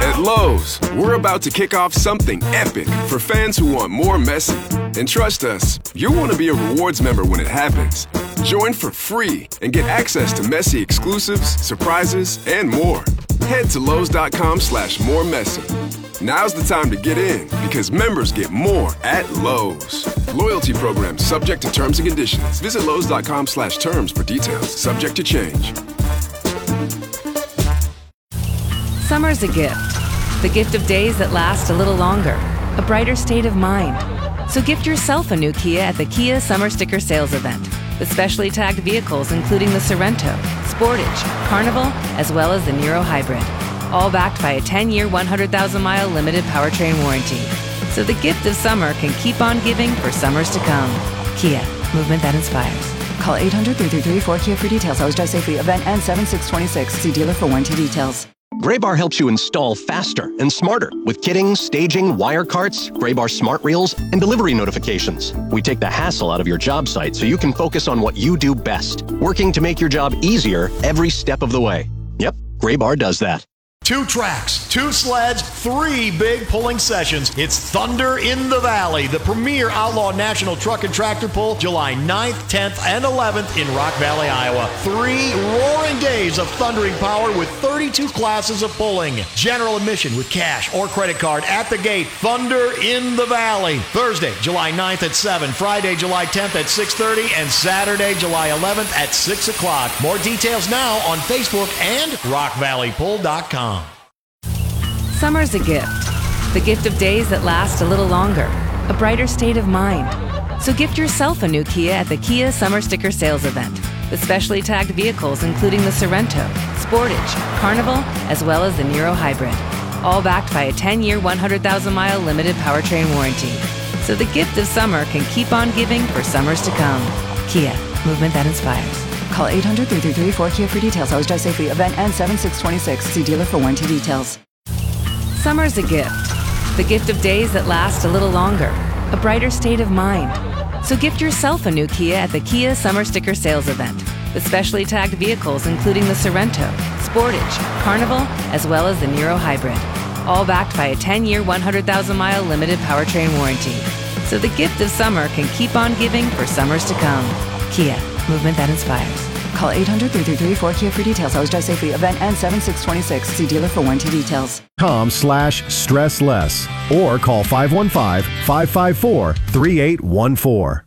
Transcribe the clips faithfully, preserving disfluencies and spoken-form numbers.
At Lowe's, we're about to kick off something epic for fans who want more Messi. And trust us, you'll want to be a rewards member when it happens. Join for free and get access to Messi exclusives, surprises, and more. Head to Lowe's.com slash more Messi. Now's the time to get in because members get more at Lowe's. Loyalty program subject to terms and conditions. Visit Lowe's.com slash terms for details. Subject to change. Summer's a gift. The gift of days that last a little longer. A brighter state of mind. So gift yourself a new Kia at the Kia Summer Sticker Sales Event. With specially tagged vehicles including the Sorento, Sportage, Carnival, as well as the Niro Hybrid. All backed by a ten-year, one hundred thousand mile limited powertrain warranty. So the gift of summer can keep on giving for summers to come. Kia, movement that inspires. Call eight hundred, three three three, four Kia for details. Always drive safely. Event ends seven six twenty-six. See dealer for warranty details. Graybar helps you install faster and smarter with kitting, staging, wire carts, Graybar smart reels, and delivery notifications. We take the hassle out of your job site so you can focus on what you do best, working to make your job easier every step of the way. Yep, Graybar does that. Two tracks, two sleds, three big pulling sessions. It's Thunder in the Valley, the premier outlaw national truck and tractor pull, July ninth, tenth, and eleventh in Rock Valley, Iowa. Three roaring days of thundering power with thirty-two classes of pulling. General admission with cash or credit card at the gate. Thunder in the Valley. Thursday, July ninth at seven, Friday, July tenth at six thirty, and Saturday, July eleventh at six o'clock. More details now on Facebook and rock valley pull dot com. Summer's a gift. The gift of days that last a little longer. A brighter state of mind. So gift yourself a new Kia at the Kia Summer Sticker Sales Event. With specially tagged vehicles including the Sorento, Sportage, Carnival, as well as the Niro Hybrid. All backed by a ten-year, one hundred thousand mile limited powertrain warranty. So the gift of summer can keep on giving for summers to come. Kia, movement that inspires. Call eight hundred, three three three, four Kia for details. Always drive safely. Event ends seven six twenty-six. See dealer for warranty details. Summer's a gift. The gift of days that last a little longer. A brighter state of mind. So gift yourself a new Kia at the Kia Summer Sticker Sales Event. With specially tagged vehicles including the Sorento, Sportage, Carnival, as well as the Niro Hybrid. All backed by a ten-year, one hundred thousand mile limited powertrain warranty. So the gift of summer can keep on giving for summers to come. Kia, movement that inspires. Call eight hundred, three three three, four Kia for details. Always drive safely. Event ends seven six twenty-six. See dealer for warranty details. Com slash stress less or call five one five, five five four, three eight one four.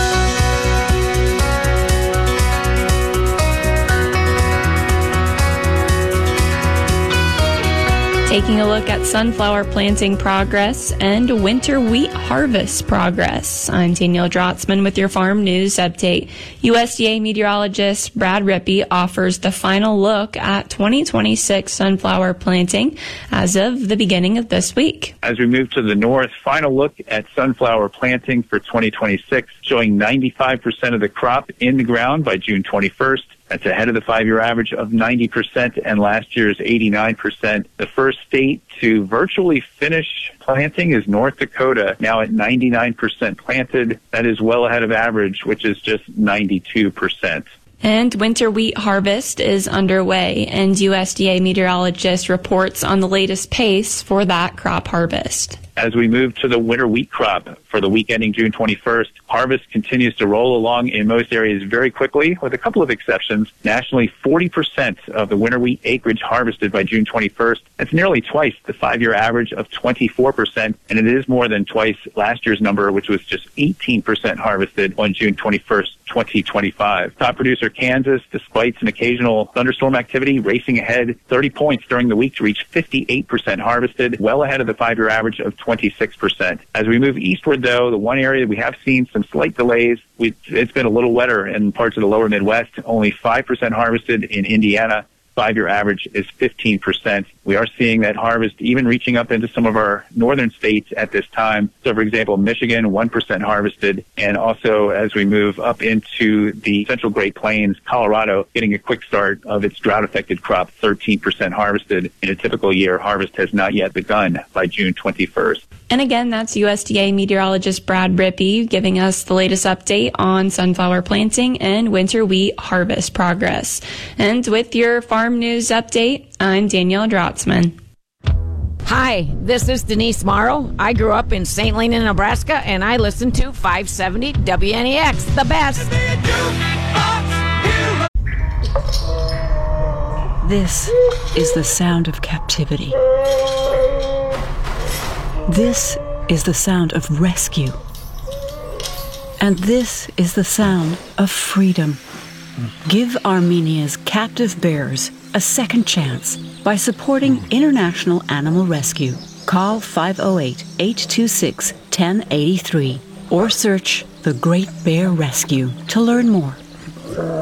Taking a look at sunflower planting progress and winter wheat harvest progress. I'm Danielle Drotzman with your Farm News Update. U S D A meteorologist Brad Rippey offers the final look at twenty twenty-six sunflower planting as of the beginning of this week. As we move to the north, final look at sunflower planting for twenty twenty-six, showing ninety-five percent of the crop in the ground by June twenty-first. That's ahead of the five-year average of ninety percent and last year's eighty-nine percent. The first state to virtually finish planting is North Dakota, now at ninety-nine percent planted. That is well ahead of average, which is just ninety-two percent. And winter wheat harvest is underway, and U S D A meteorologist reports on the latest pace for that crop harvest. As we move to the winter wheat crop for the week ending June twenty-first, harvest continues to roll along in most areas very quickly, with a couple of exceptions. Nationally, forty percent of the winter wheat acreage harvested by June twenty-first. That's nearly twice the five-year average of twenty-four percent, and it is more than twice last year's number, which was just eighteen percent harvested on June twenty-first, twenty twenty-five. Top producer Kansas, despite some occasional thunderstorm activity, racing ahead thirty points during the week to reach fifty-eight percent harvested, well ahead of the five-year average of twenty-six percent. As we move eastward, though, the one area we have seen some slight delays, we, it's been a little wetter in parts of the lower Midwest, only five percent harvested in Indiana. Five-year average is fifteen percent. We are seeing that harvest even reaching up into some of our northern states at this time. So, for example, Michigan, one percent harvested. And also, as we move up into the central Great Plains, Colorado, getting a quick start of its drought-affected crop, thirteen percent harvested. In a typical year, harvest has not yet begun by June twenty-first. And again, that's U S D A meteorologist Brad Rippey giving us the latest update on sunflower planting and winter wheat harvest progress. And with your Farm News Update, I'm Danielle Drotzman. Hi, this is Denise Morrow. I grew up in Saint Helena, Nebraska, and I listen to five seventy W N E X, the best. This is the sound of captivity. This is the sound of rescue. And this is the sound of freedom. Give Armenia's captive bears a second chance by supporting International Animal Rescue. Call five oh eight, eight two six, one oh eight three or search The Great Bear Rescue to learn more.